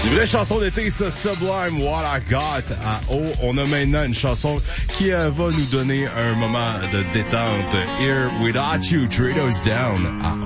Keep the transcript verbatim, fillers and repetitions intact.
Une vraie chanson d'été, ça, Sublime, What I Got. À haut, on a maintenant une chanson qui euh, va nous donner un moment de détente. Here Without You, Trados Down. À